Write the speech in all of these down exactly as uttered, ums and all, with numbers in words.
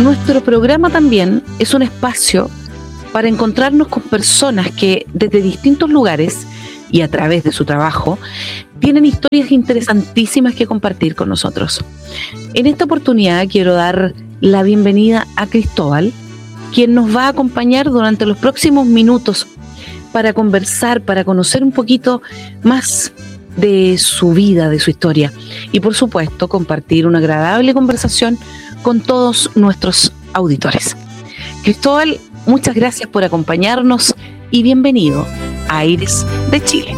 Nuestro programa también es un espacio para encontrarnos con personas que desde distintos lugares y a través de su trabajo tienen historias interesantísimas que compartir con nosotros. En esta oportunidad quiero dar la bienvenida a Cristóbal, quien nos va a acompañar durante los próximos minutos para conversar, para conocer un poquito más de su vida, de su historia y por supuesto compartir una agradable conversación con todos nuestros auditores. Cristóbal, muchas gracias por acompañarnos y bienvenido a Aires de Chile.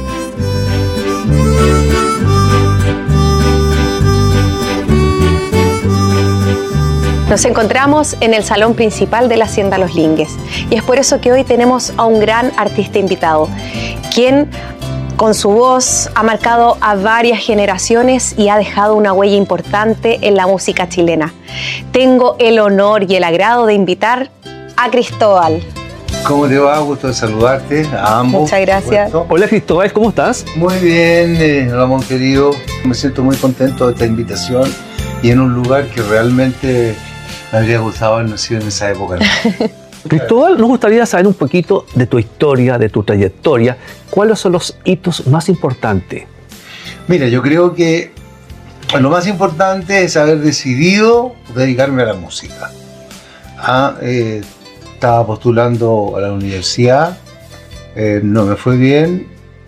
Nos encontramos en el salón principal de la Hacienda Los Lingues y es por eso que hoy tenemos a un gran artista invitado, quien con su voz ha marcado a varias generaciones y ha dejado una huella importante en la música chilena. Tengo el honor y el agrado de invitar a Cristóbal. ¿Cómo te va? Gusto de saludarte a ambos. Muchas gracias. Hola Cristóbal, ¿cómo estás? Muy bien, eh, Ramón querido. Me siento muy contento de esta invitación y en un lugar que realmente me habría gustado haber nacido en esa época. Cristóbal, nos gustaría saber un poquito de tu historia, de tu trayectoria. ¿Cuáles son los hitos más importantes? Mira, yo creo que lo más importante es haber decidido dedicarme a la música. Ah, eh, estaba postulando a la universidad, eh, no me fue bien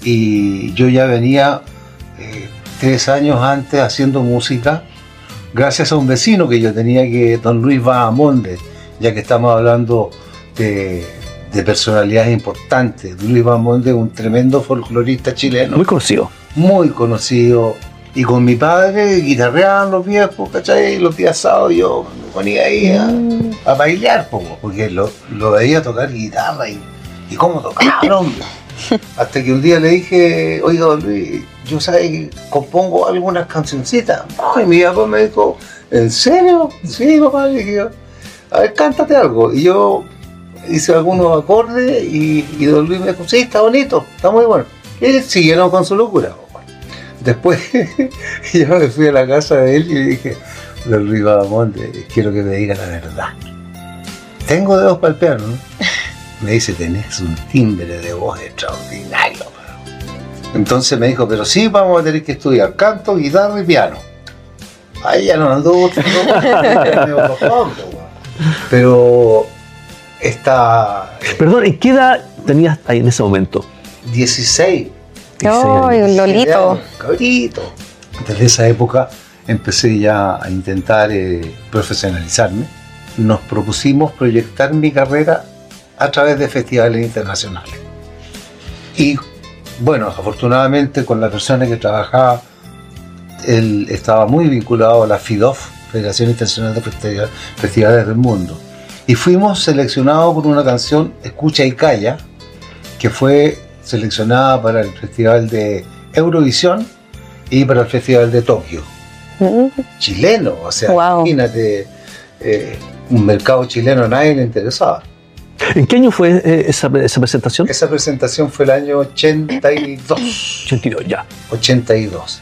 y yo ya venía eh, tres años antes haciendo música gracias a un vecino que yo tenía, que don Luis Bahamonde, ya que estamos hablando de, de personalidades importantes. Luis Bahamonde es un tremendo folclorista chileno. Muy conocido. Muy conocido. Y con mi padre guitarreaban los viejos, ¿cachai? Los días sábados yo me ponía ahí a, a bailar, porque lo, lo veía tocar guitarra y, y cómo tocaba, hombre. Hasta que un día le dije, oiga, don Luis, yo sabes que compongo algunas cancioncitas. Y mi papá me dijo, ¿en serio? Sí, papá, le dije, a ver, cántate algo. Y yo hice algunos acordes y, y don Luis me dijo, sí, está bonito, está muy bueno. Y él siguieron con su locura. Después yo me fui a la casa de él y le dije, don Luis Bahamonde, quiero que me diga la verdad. Tengo dedos para el piano, ¿no? Me dice, tenés un timbre de voz extraordinario. Entonces me dijo, pero sí, vamos a tener que estudiar canto, guitarra y piano. Ahí ya no anduvo, pero esta... Perdón, ¿en qué edad tenías ahí en ese momento? dieciséis. ¡Ay, un lolito! Cabrito. Desde esa época empecé ya a intentar eh, profesionalizarme. Nos propusimos proyectar mi carrera a través de festivales internacionales. Y bueno, afortunadamente con la persona que trabajaba, él estaba muy vinculado a la FIDOF, Federación Internacional de Festival, Festivales del Mundo. Y fuimos seleccionados por una canción, Escucha y Calla, que fue seleccionada para el Festival de Eurovisión y para el Festival de Tokio. Mm. Chileno, o sea, wow. Imagínate, eh, un mercado chileno a nadie le interesaba. ¿En qué año fue eh, esa, esa presentación? Esa presentación fue el año ochenta y dos. ochenta y dos, ya. ochenta y dos.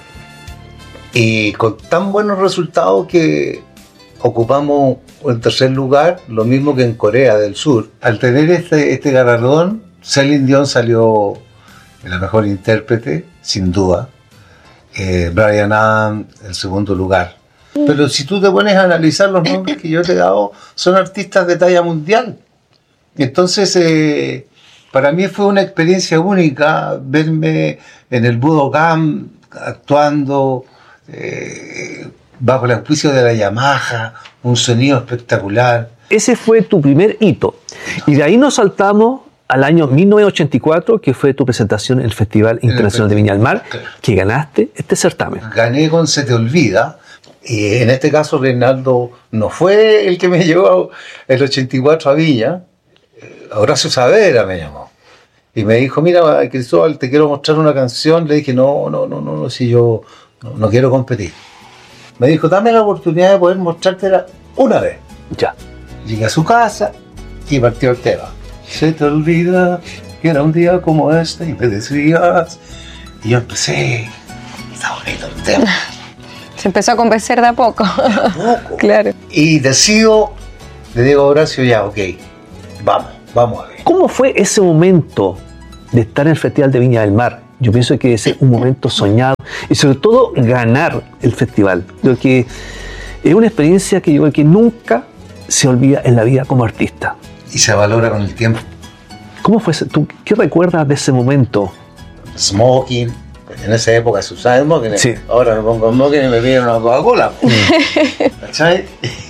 Y con tan buenos resultados que ocupamos el tercer lugar, lo mismo que en Corea del Sur. Al tener este, este galardón, Celine Dion salió la mejor intérprete, sin duda. Eh, Bryan Adams, el segundo lugar. Pero si tú te pones a analizar los nombres que yo te he dado, son artistas de talla mundial. Entonces, eh, para mí fue una experiencia única verme en el Budokan actuando eh, bajo el auspicio de la Yamaha, un sonido espectacular. Ese fue tu primer hito. Y de ahí nos saltamos al año mil novecientos ochenta y cuatro, que fue tu presentación en el Festival Internacional de Viña del Mar, que ganaste este certamen. Gané con Se Te Olvida. Y en este caso Reinaldo no fue el que me llevó el ochenta y cuatro a Viña. Horacio Saavedra me llamó y me dijo, mira Cristóbal, te quiero mostrar una canción. Le dije, no, no, no, no, no si yo no, no quiero competir. Me dijo, dame la oportunidad de poder mostrártela una vez. Ya. Llegué a su casa y partió el tema. Se te olvida que era un día como este y me decías. Y yo empecé, está bonito el tema. Se empezó a convencer de a poco. De a poco. Claro. Y decido, le digo a Horacio, ya, ok, vamos, vamos a ver. ¿Cómo fue ese momento de estar en el Festival de Viña del Mar? Yo pienso que ese es un momento soñado y sobre todo ganar el festival. Creo que es una experiencia que yo creo que nunca se olvida en la vida como artista. Y se valora con el tiempo. ¿Cómo fue ese, tú, qué recuerdas de ese momento? Smoking, en esa época se usaba smoking. Sí. Ahora me pongo smoking y me piden una Coca-Cola. ¿Cachai?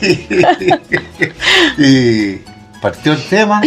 Y partió el tema.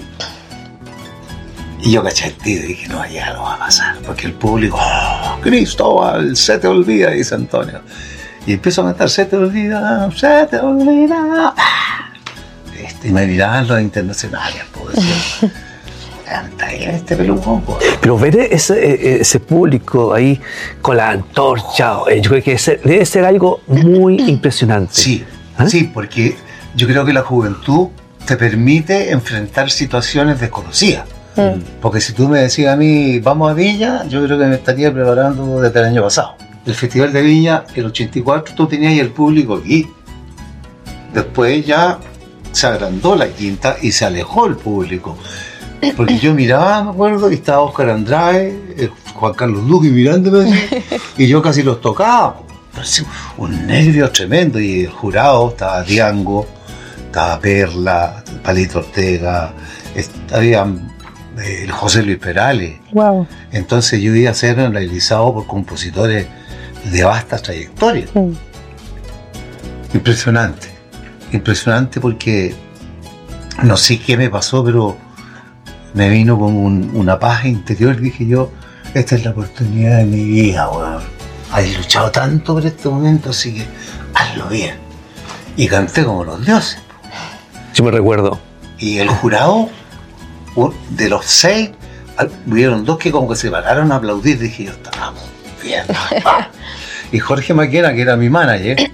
Y yo caché el tiro y dije, no, ya lo va a pasar. Porque el público, oh, Cristóbal, se te olvida, dice Antonio. Y empiezo a cantar, se te olvida, se te olvida. Este, y me miraban los internacionales, pues, decía, canta ahí este pelucón. Pero ver ese, ese público ahí con la antorcha, yo creo que ese, debe ser algo muy impresionante. Sí, ¿Ah? sí, porque yo creo que la juventud te permite enfrentar situaciones desconocidas. Mm. Porque si tú me decías a mí, vamos a Viña, yo creo que me estaría preparando desde el año pasado. El Festival de Viña, el ochenta y cuatro, tú tenías el público aquí. Después ya se agrandó la quinta y se alejó el público. Porque yo miraba, me acuerdo, y estaba Oscar Andrade, Juan Carlos Duque mirándome así, y yo casi los tocaba. Un nervio tremendo. Y el jurado estaba Diango, estaba Perla, Palito Ortega, había el José Luis Perales. Wow. Entonces yo iba a ser analizado por compositores de vasta trayectoria. Mm. Impresionante, impresionante porque no sé qué me pasó, pero me vino como un, una paz interior. Dije yo, esta es la oportunidad de mi vida, weón. Has luchado tanto por este momento, así que hazlo bien. Y canté como los dioses. Yo me recuerdo. Y el jurado, de los seis, hubieron dos que como que se pararon a aplaudir. Dije yo, estábamos bien. Y Jorge Maquena, que era mi manager,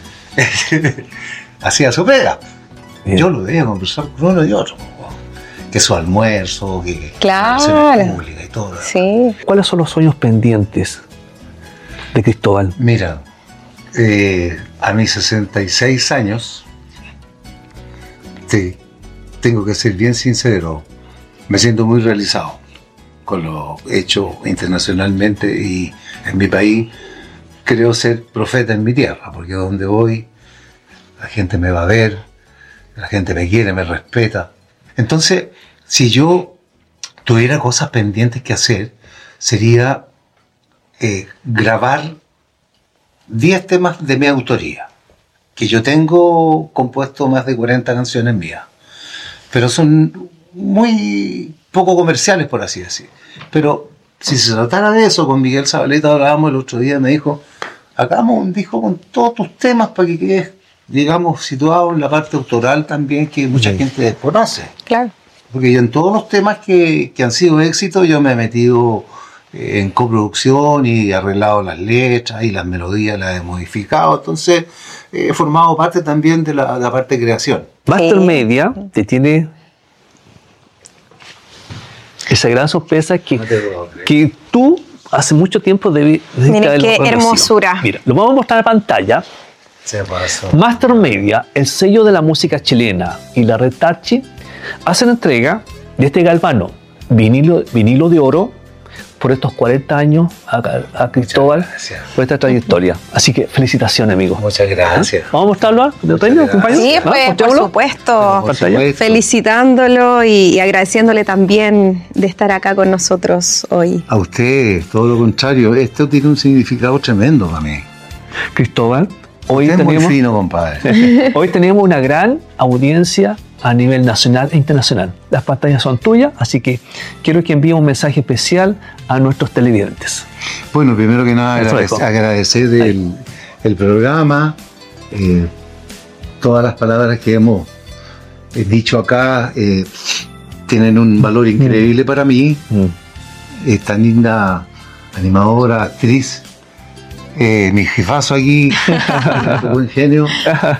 hacía su pega. Bien. Yo lo veía conversar con uno y otro. Que su almuerzo, que claro. Pública y todo. Sí. ¿Cuáles son los sueños pendientes de Cristóbal? Mira, eh, a mis sesenta y seis años, sí, tengo que ser bien sincero, me siento muy realizado con lo hecho internacionalmente y en mi país. Creo ser profeta en mi tierra, porque donde voy la gente me va a ver, la gente me quiere, me respeta. Entonces, si yo tuviera cosas pendientes que hacer, sería eh, grabar diez temas de mi autoría, que yo tengo compuesto más de cuarenta canciones mías, pero son muy poco comerciales, por así decir. Pero si se tratara de eso, con Miguel Zabaleta hablábamos el otro día, me dijo, hagamos un disco con todos tus temas para que quedes, digamos, situado en la parte autoral también, que mucha sí. gente desconoce. Claro. Porque yo en todos los temas que, que han sido éxitos, yo me he metido eh, en coproducción y he arreglado las letras y las melodías las he modificado. Entonces, eh, he formado parte también de la, de la parte de creación. Master Media te tiene esa gran sorpresa que, que tú hace mucho tiempo debes Mira qué hermosura. Mira, lo vamos a mostrar en pantalla. Se pasó. Master Media, el sello de la música chilena, y la Red Tachi hacen entrega de este galvano, vinilo, vinilo de oro, por estos cuarenta años a, a Cristóbal, por esta trayectoria. Así que felicitaciones, amigo. Muchas gracias. ¿Vamos a mostrarlo? ¿Compañero? Sí, pues, por supuesto. por supuesto. Felicitándolo y, y agradeciéndole también de estar acá con nosotros hoy. A usted, todo lo contrario. Esto tiene un significado tremendo para mí. Cristóbal, hoy usted tenemos, es muy fino, compadre. Hoy tenemos una gran audiencia a nivel nacional e internacional. Las pantallas son tuyas, así que quiero que envíe un mensaje especial a nuestros televidentes. Bueno, primero que nada agradecer, agradecer el, el programa, eh, todas las palabras que hemos eh, dicho acá eh, tienen un valor increíble mm. para mí. Mm. Esta linda animadora, actriz, eh, mi jefazo aquí, buen genio.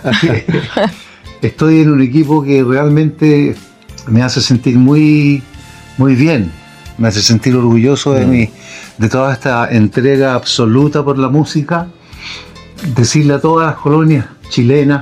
Estoy en un equipo que realmente me hace sentir muy, muy bien, me hace sentir orgulloso de, mm. mi, de toda esta entrega absoluta por la música decirle a todas las colonias chilenas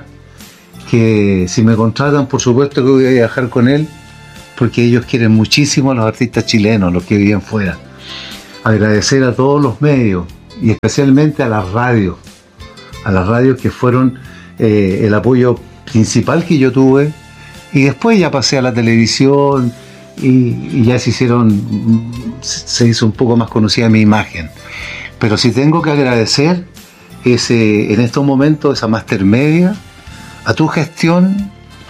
que si me contratan, por supuesto que voy a viajar con él, porque ellos quieren muchísimo a los artistas chilenos, los que viven fuera. Agradecer a todos los medios y especialmente a las radios, a las radios que fueron eh, el apoyo principal que yo tuve, y después ya pasé a la televisión y, y ya se hicieron, se hizo un poco más conocida mi imagen. Pero sí tengo que agradecer ese, en estos momentos esa Master Media, a tu gestión,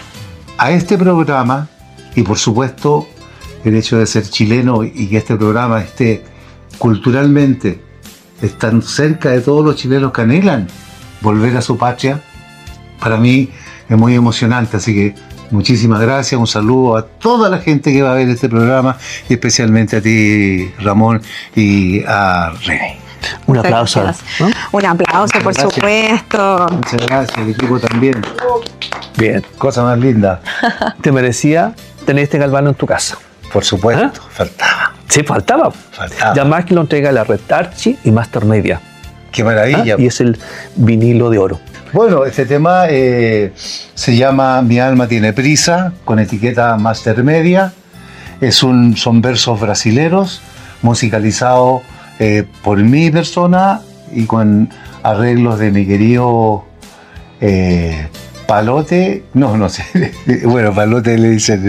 a este programa y por supuesto el hecho de ser chileno y que este programa esté culturalmente tan cerca de todos los chilenos que anhelan volver a su patria. Para mí es muy emocionante, así que muchísimas gracias, un saludo a toda la gente que va a ver este programa y especialmente a ti, Ramón, y a René. Un aplauso, ¿no? Un aplauso, por Gracias. supuesto. Muchas gracias, el equipo también. Bien. Cosa más linda. Te merecía tener este galvano en tu casa. Por supuesto, ¿Ah? faltaba. Sí, faltaba. Faltaba. Ya más que lo entrega la Red Archie y Master Media. Qué ¿Ah? maravilla. Y es el vinilo de oro. Bueno, este tema eh, se llama Mi alma tiene prisa, con etiqueta Master Media. Es un, son versos brasileros, musicalizados eh, por mi persona y con arreglos de mi querido eh, Palote. No, no sé. Bueno, Palote le dicen.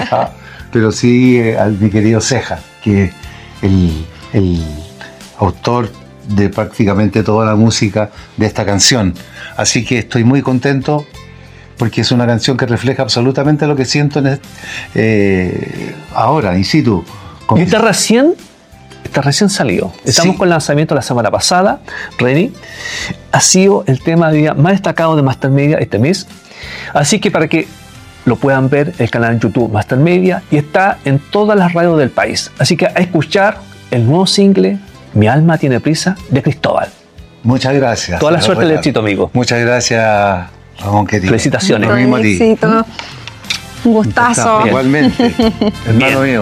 Pero sí eh, al mi querido Ceja, que es el, el autor de prácticamente toda la música de esta canción. Así que estoy muy contento porque es una canción que refleja absolutamente lo que siento en este, eh, ahora, in situ. Con Y está recién, está recién salido. Estamos Sí. con el lanzamiento la semana pasada. René, ha sido el tema diría, más destacado de Master Media este mes. Así que para que lo puedan ver, el canal en YouTube Master Media, y está en todas las radios del país. Así que a escuchar el nuevo single Mi alma tiene prisa de Cristóbal. Muchas gracias. Toda la suerte del Bueno, éxito, amigo. Muchas gracias, Ramón, querido. Felicitaciones. Lo mismo a ti. Éxito. Un gustazo. Bien. Igualmente, hermano mío.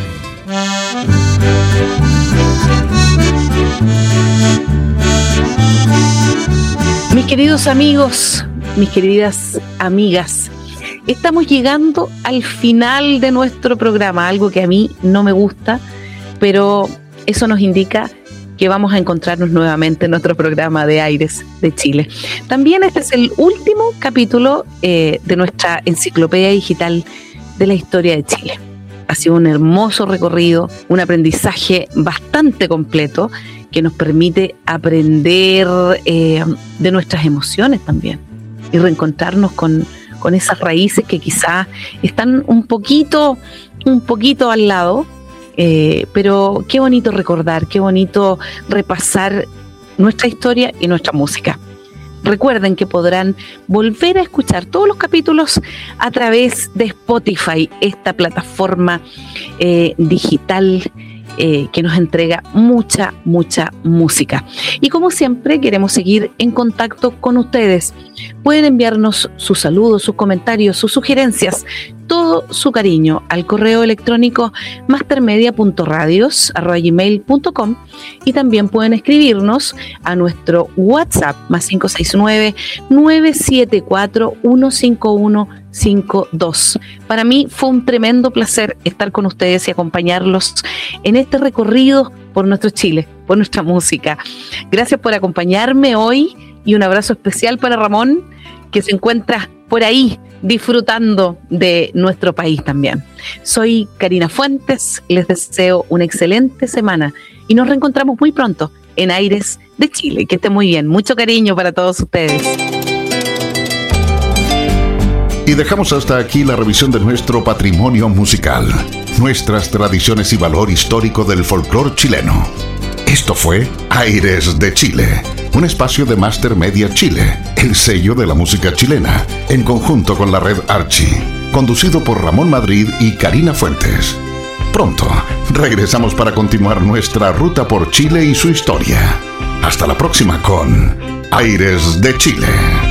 Mis queridos amigos, mis queridas amigas, estamos llegando al final de nuestro programa, algo que a mí no me gusta, pero eso nos indica que vamos a encontrarnos nuevamente en nuestro programa de Aires de Chile. También este es el último capítulo eh, de nuestra enciclopedia digital de la historia de Chile. Ha sido un hermoso recorrido, un aprendizaje bastante completo que nos permite aprender eh, de nuestras emociones también y reencontrarnos con, con esas raíces que quizás están un poquito, un poquito al lado, eh, pero qué bonito recordar, qué bonito repasar nuestra historia y nuestra música. Recuerden que podrán volver a escuchar todos los capítulos a través de Spotify, esta plataforma eh, digital eh, que nos entrega mucha, mucha música. Y como siempre, queremos seguir en contacto con ustedes. Pueden enviarnos sus saludos, sus comentarios, sus sugerencias, todo su cariño al correo electrónico mastermedia punto radios arroba gmail punto com, y también pueden escribirnos a nuestro WhatsApp más cinco seis nueve, nueve siete cuatro, uno cinco uno cinco dos. Para mí fue un tremendo placer estar con ustedes y acompañarlos en este recorrido por nuestro Chile, por nuestra música. Gracias por acompañarme hoy y un abrazo especial para Ramón, que se encuentra por ahí disfrutando de nuestro país también. Soy Karina Fuentes, les deseo una excelente semana y nos reencontramos muy pronto en Aires de Chile. Que estén muy bien, mucho cariño para todos ustedes. Y dejamos hasta aquí la revisión de nuestro patrimonio musical, nuestras tradiciones y valor histórico del folclore chileno. Esto fue Aires de Chile, un espacio de Master Media Chile, el sello de la música chilena, en conjunto con la Red Archie, conducido por Ramón Madrid y Karina Fuentes. Pronto regresamos para continuar nuestra ruta por Chile y su historia. Hasta la próxima con Aires de Chile.